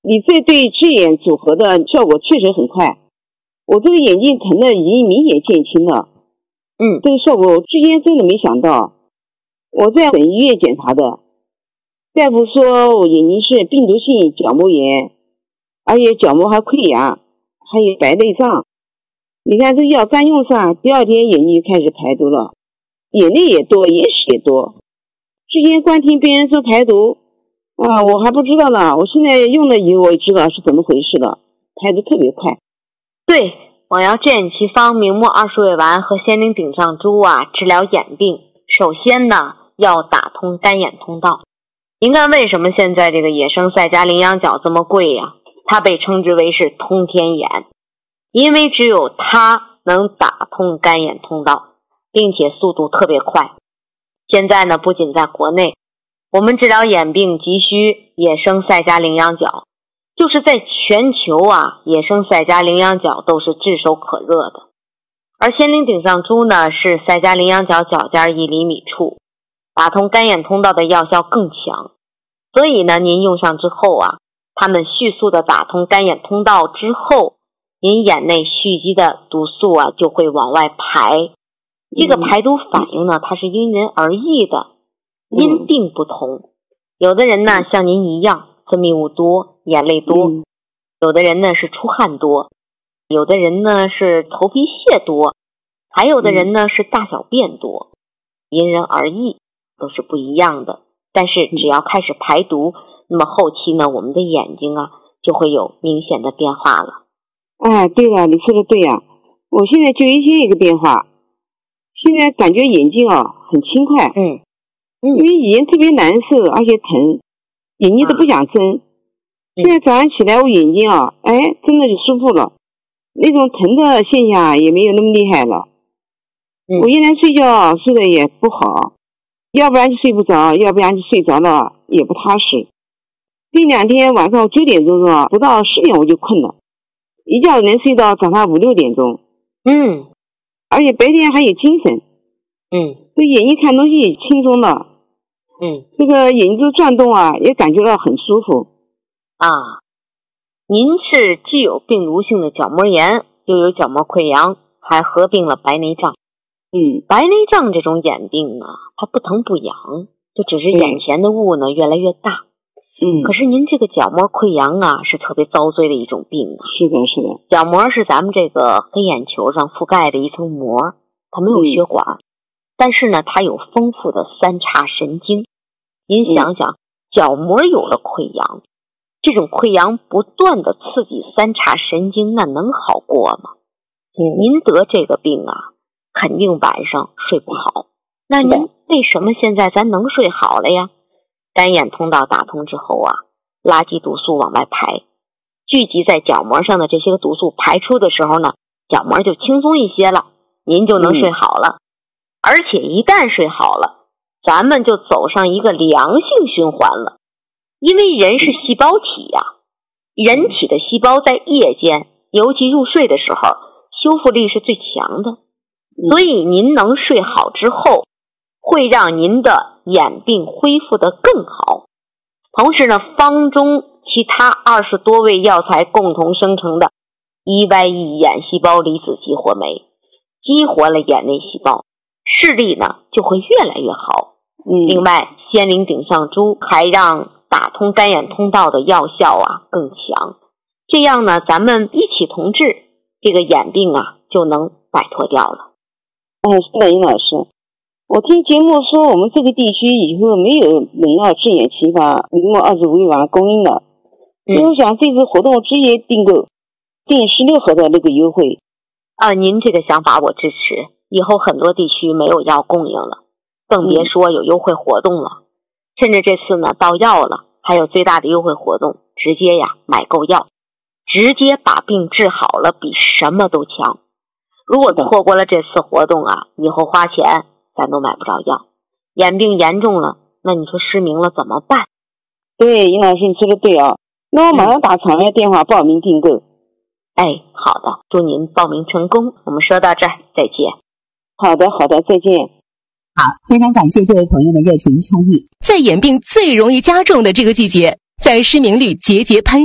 你这对治眼组合的效果确实很快，我这个眼睛疼的已经明显减轻了。这个效果之前真的没想到。我在本医院检查的，大夫说我眼睛是病毒性角膜炎，而且角膜还溃疡，还有白内障。你看这药刚用上，第二天眼睛就开始排毒了，眼泪也多，眼屎也多。之前光听别人说排毒我还不知道呢，我现在用了以后我也知道是怎么回事了，排毒特别快。 对，我要治眼奇方明目二鼠尾丸和仙灵顶上珠治疗眼病，首先呢要打通干眼通道。您看为什么现在这个野生赛迦羚羊角这么贵呀？它被称之为是通天眼，因为只有它能打通干眼通道，并且速度特别快。现在呢，不仅在国内，我们治疗眼病急需野生赛迦羚羊角，就是在全球野生赛迦羚羊角都是炙手可热的。而仙灵顶上珠呢，是赛迦羚羊角角尖1厘米处，打通干眼通道的药效更强。所以呢，您用上之后它们迅速的打通干眼通道之后，您眼内蓄积的毒素就会往外排。这个排毒反应呢，它是因人而异的，因病不同。有的人呢像您一样分泌物多，眼泪多，有的人呢是出汗多，有的人呢是头皮屑多，还有的人呢是大小便多，因人而异，都是不一样的。但是只要开始排毒，那么后期呢，我们的眼睛就会有明显的变化了。 对了，你说的对呀，我现在就一个变化，现在感觉眼睛很轻快，因为以前特别难受，而且疼，眼睛都不想睁。现在早上起来我眼睛真的就舒服了，那种疼的现象也没有那么厉害了。我原来睡觉睡得也不好，要不然就睡不着，要不然就睡着了也不踏实。这2天晚上9点钟不到10点我就困了，一觉能睡到早上5、6点钟。而且白天还有精神。这眼睛看东西轻松了。这个眼睛转动也感觉到很舒服。 您是既有病毒性的角膜炎，又有角膜溃疡，还合并了白内障。白内障这种眼病它不疼不痒，就只是眼前的雾呢越来越大。可是您这个角膜溃疡是特别遭罪的一种病。 是的。 角膜是咱们这个黑眼球上覆盖的一层膜，它没有血管，但是呢它有丰富的三叉神经。您想想，角膜有了溃疡，这种溃疡不断的刺激三叉神经，那能好过吗？您得这个病肯定晚上睡不好。那您为什么现在咱能睡好了呀？干眼通道打通之后垃圾毒素往外排，聚集在角膜上的这些个毒素排出的时候呢，角膜就轻松一些了，您就能睡好了。而且一旦睡好了，咱们就走上一个良性循环了。因为人是细胞体人体的细胞在夜间，尤其入睡的时候，修复力是最强的。所以您能睡好之后，会让您的眼病恢复得更好。同时呢，方中其他20多味药材共同生成的 EYE 眼细胞离子激活酶，激活了眼内细胞，视力呢就会越来越好。另外，仙灵顶上珠还让打通干眼通道的药效更强。这样呢，咱们一起同治，这个眼病就能摆脱掉了。 是的，尹老师，我听节目说我们这个地区以后没有人要治眼奇方明目25味丸供应了，所以我想这次活动直接订购，订16盒的那个优惠。 您这个想法我支持，以后很多地区没有药供应了，更别说有优惠活动了。甚至这次呢到药了，还有最大的优惠活动，直接买够药，直接把病治好了，比什么都强。如果错过了这次活动以后花钱咱都买不着药，眼病严重了，那你说失明了怎么办？ 对，尹老师你说的对那我马上打厂外电话报名订购。 好的，祝您报名成功。我们说到这儿，再见。 好的，再见。 好，非常感谢这位朋友的热情参与。 在眼病最容易加重的这个季节，在失明率节节攀